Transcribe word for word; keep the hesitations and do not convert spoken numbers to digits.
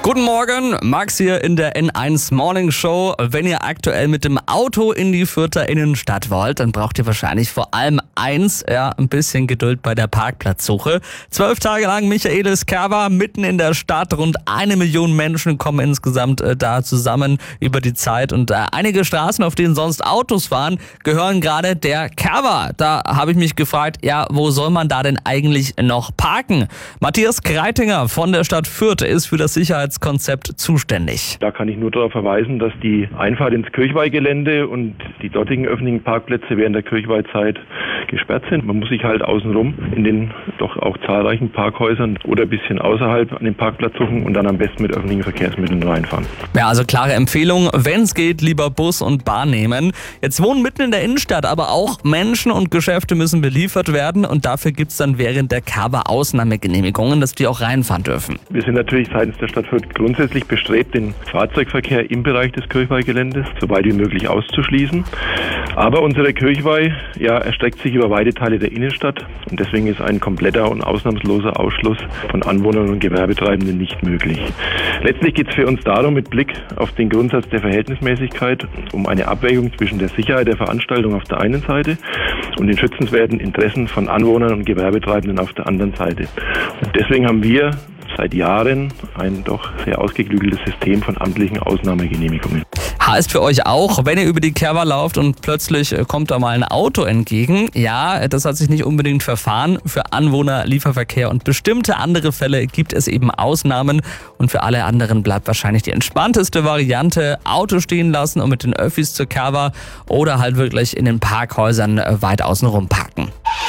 Guten Morgen, Max hier in der N eins Morning Show. Wenn ihr aktuell mit dem Auto in die Fürther Innenstadt wollt, dann braucht ihr wahrscheinlich vor allem eins, ja, ein bisschen Geduld bei der Parkplatzsuche. Zwölf Tage lang Michaelis Kerwa mitten in der Stadt. Rund eine Million Menschen kommen insgesamt äh, da zusammen über die Zeit. Und äh, einige Straßen, auf denen sonst Autos fahren, gehören gerade der Kerwa. Da habe ich mich gefragt, ja, wo soll man da denn eigentlich noch parken? Matthias Kreitinger von der Stadt Fürth ist für das Sicherheitskonzept zuständig. Da kann ich nur darauf verweisen, dass die Einfahrt ins Kirchweihgelände und die dortigen öffentlichen Parkplätze während der Kirchweihzeit gesperrt sind. Man muss sich halt außenrum in den doch auch zahlreichen Parkhäusern oder ein bisschen außerhalb an den Parkplatz suchen und dann am besten mit öffentlichen Verkehrsmitteln reinfahren. Ja, also klare Empfehlung, wenn es geht, lieber Bus und Bahn nehmen. Jetzt wohnen mitten in der Innenstadt, aber auch Menschen und Geschäfte müssen beliefert werden und dafür gibt es dann während der Kerwa Ausnahmegenehmigungen, dass die auch reinfahren dürfen. Wir sind natürlich seitens der Stadt Fürth grundsätzlich bestrebt, den Fahrzeugverkehr im Bereich des Kirchweihgeländes so weit wie möglich auszuschließen. Aber unsere Kirchweih ja, erstreckt sich über weite Teile der Innenstadt und deswegen ist ein kompletter und ausnahmsloser Ausschluss von Anwohnern und Gewerbetreibenden nicht möglich. Letztlich geht es für uns darum, mit Blick auf den Grundsatz der Verhältnismäßigkeit, um eine Abwägung zwischen der Sicherheit der Veranstaltung auf der einen Seite und den schützenswerten Interessen von Anwohnern und Gewerbetreibenden auf der anderen Seite. Und deswegen haben wir seit Jahren ein doch sehr ausgeklügeltes System von amtlichen Ausnahmegenehmigungen. Heißt für euch auch, wenn ihr über die Kerwa lauft und plötzlich kommt da mal ein Auto entgegen, ja, das hat sich nicht unbedingt verfahren. Für Anwohner, Lieferverkehr und bestimmte andere Fälle gibt es eben Ausnahmen und für alle anderen bleibt wahrscheinlich die entspannteste Variante, Auto stehen lassen und mit den Öffis zur Kerwa oder halt wirklich in den Parkhäusern weit außen rum parken.